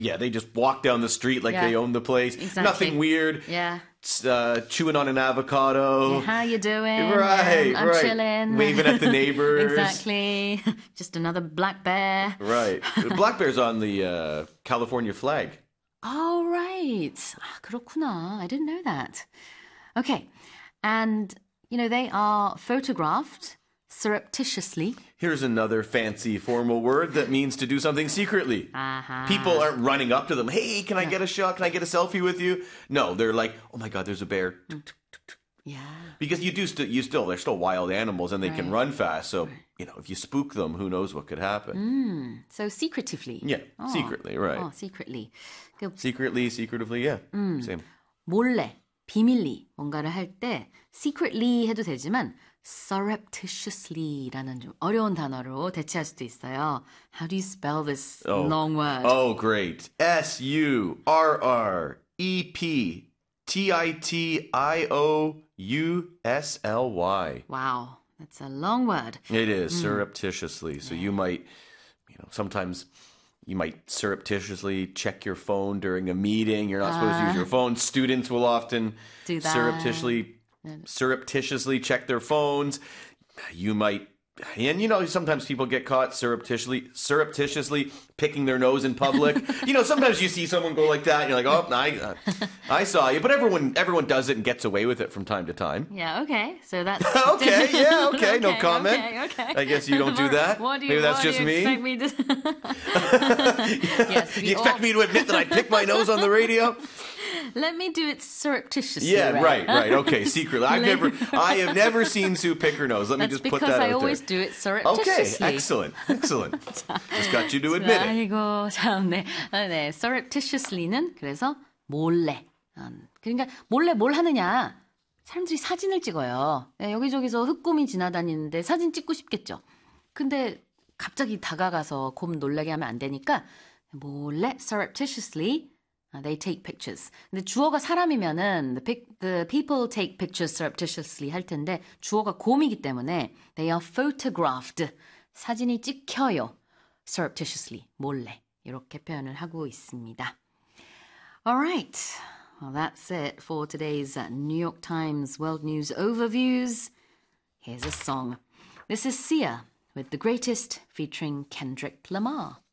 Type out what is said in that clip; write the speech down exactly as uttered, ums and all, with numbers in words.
Yeah, they just walk down the street like Yeah. they own the place. Exactly. Nothing weird. Yeah. Uh, chewing on an avocado. Yeah, how you doing? Right, Yeah, I'm right. chilling. Waving at the neighbors. Exactly. Just another black bear. Right. The black bear's on the uh, California flag. Oh, right. 아, 그렇구나. I didn't know that. Okay. And, you know, they are photographed surreptitiously. Here's another fancy formal word that means to do something secretly. Uh-huh. People aren't running up to them. Hey, can I get a shot? Can I get a selfie with you? No, they're like, oh my God, there's a bear. Yeah. Because you do st- you still, they're still wild animals and they can Right. run fast. So, you know, if you spook them, who knows what could happen. So secretively. Yeah, Oh. secretly, right. Oh, secretly. 그 Secretly, secretively, yeah. Same. 몰래, 비밀리 뭔가를 할 때 secretly 해도 되지만 surreptitiously라는 좀 어려운 단어로 대체할 수도 있어요. How do you spell this Oh. long word? Oh, great. S U R R E P T I T I O U S L Y. Wow, that's a long word. It is surreptitiously. So you might, you know, sometimes you might surreptitiously check your phone during a meeting. You're not supposed to use your phone. Students will often Do that. surreptitiously surreptitiously check their phones. You might, and you know, sometimes people get caught surreptitiously surreptitiously picking their nose in public. You know, sometimes you see someone go like that, and you're like, oh, I, uh, I saw you. But everyone, everyone does it and gets away with it from time to time. Yeah, okay. So that's Okay, yeah, okay, no Okay, comment. Okay, okay. I guess you don't do that. What do you, Maybe that's what just do you me. expect me to... yes, we You expect all- me to admit that I pick my nose on the radio? Let me do it surreptitiously. Yeah, right, right. Okay, secretly. I've Let- never, I have never seen Sue pick her nose. Let me That's just put because that I out always there. do it Okay, surreptitiously. excellent, excellent. Just got you to admit it. 아이고 참, 네, 아, 네, surreptitiously는 그래서 몰래. 음, 그러니까 몰래 뭘 하느냐? 사람들이 사진을 찍어요. 네, 여기저기서 흑곰이 지나다니는데 사진 찍고 싶겠죠. 근데 갑자기 다가가서 곰 놀라게 하면 안 되니까 몰래 surreptitiously uh, they take pictures. 근데 주어가 사람이면은 the, pic, the people take pictures surreptitiously 할 텐데 주어가 곰이기 때문에 they are photographed. 사진이 찍혀요. surreptitiously, 몰래. 이렇게 표현을 하고 있습니다. Alright, well that's it for today's uh, New York Times World News Overviews. Here's a song. This is Sia with The Greatest featuring Kendrick Lamar.